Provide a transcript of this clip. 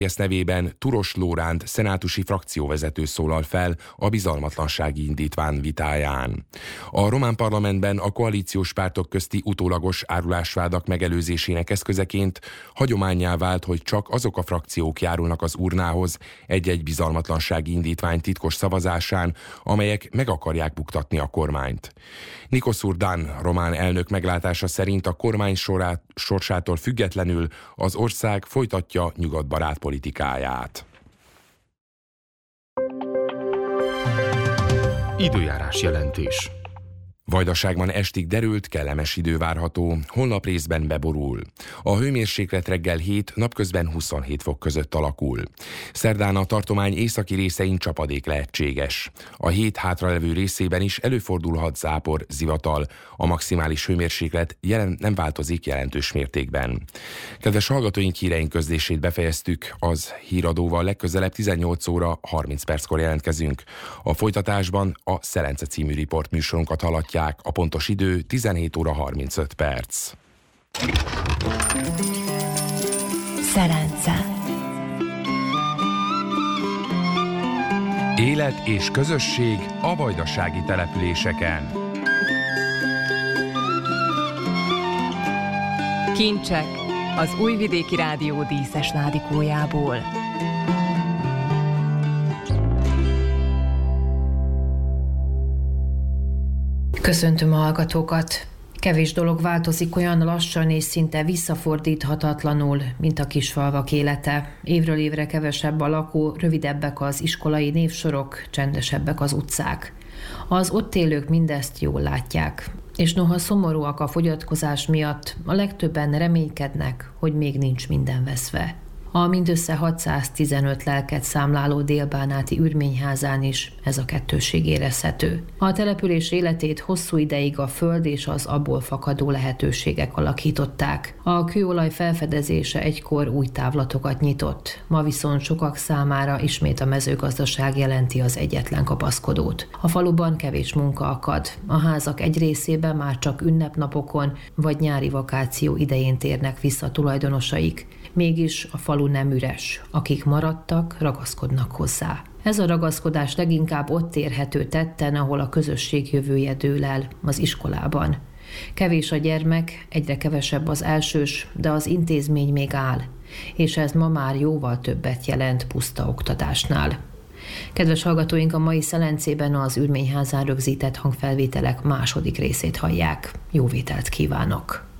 Ezt nevében Turos Lóránt szenátusi frakcióvezető szólal fel a bizalmatlansági indítvány vitáján. A román parlamentben a koalíciós pártok közti utólagos árulásvádak megelőzésének eszközeként hagyománnyá vált, hogy csak azok a frakciók járulnak az urnához egy-egy bizalmatlansági indítvány titkos szavazásán, amelyek meg akarják buktatni a kormányt. Nikos Urdán román elnök meglátása szerint a kormány sorsától függetlenül az ország folytatja nyugatbarát politikáját. Időjárás jelentés. Vajdaságban estig derült, kellemes idő várható, holnap részben beborul. A hőmérséklet reggel 7, napközben 27 fok között alakul. Szerdán a tartomány északi részein csapadék lehetséges. A hét hátralevő részében is előfordulhat zápor, zivatal, a maximális hőmérséklet nem változik jelentős mértékben. Kedves hallgatóink, híreink közlését befejeztük, az híradóval legközelebb 18 óra 30 perckor jelentkezünk. A folytatásban a Szelence című riportműsorunkat hallatják. A pontos idő 17 óra 35 perc. Szelence. Élet és közösség a vajdasági településeken. Kincsek az Újvidéki Rádió díszes ládikójából. Köszöntöm a hallgatókat! Kevés dolog változik olyan lassan és szinte visszafordíthatatlanul, mint a kisfalvak élete. Évről évre kevesebb a lakó, rövidebbek az iskolai névsorok, csendesebbek az utcák. Az ott élők mindezt jól látják, és noha szomorúak a fogyatkozás miatt, a legtöbben reménykednek, hogy még nincs minden veszve. A mindössze 615 lelket számláló délbánáti ürményházán is ez a kettősség érezhető. A település életét hosszú ideig a föld és az abból fakadó lehetőségek alakították. A kőolaj felfedezése egykor új távlatokat nyitott, ma viszont sokak számára ismét a mezőgazdaság jelenti az egyetlen kapaszkodót. A faluban kevés munka akad, a házak egy részében már csak ünnepnapokon vagy nyári vakáció idején térnek vissza tulajdonosaik. Mégis a falu nem üres, akik maradtak, ragaszkodnak hozzá. Ez a ragaszkodás leginkább ott érhető tetten, ahol a közösség jövője dől el, az iskolában. Kevés a gyermek, egyre kevesebb az elsős, de az intézmény még áll, és ez ma már jóval többet jelent puszta oktatásnál. Kedves hallgatóink, a mai Szelencében az ürményházán rögzített hangfelvételek második részét hallják. Jó vételt kívánok!